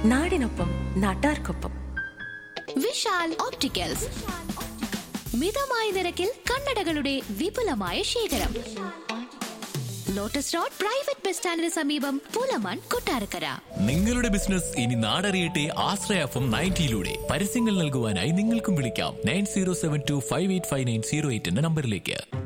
നാടിനൊപ്പം നാട്ടാർക്കൊപ്പം. വിശാൽ ഓപ്റ്റിക്കൽസ്, മിതമായ നിരക്കിൽ കണ്ണടകളുടെ വിപുലമായ ശേഖരം. ലോട്ടസ് റോഡ് പ്രൈവറ്റ് ബസ് സ്റ്റാൻഡിന് സമീപം, പൂലമാൻ, കൊട്ടാരക്കര. നിങ്ങളുടെ ബിസിനസ് ഇനി നാടറിയട്ടെ ആശ്രയ FM 90 പരസ്യങ്ങൾ നൽകുവാനായി നിങ്ങൾക്കും വിളിക്കാം 9072585908 എന്ന നമ്പറിലേക്ക്.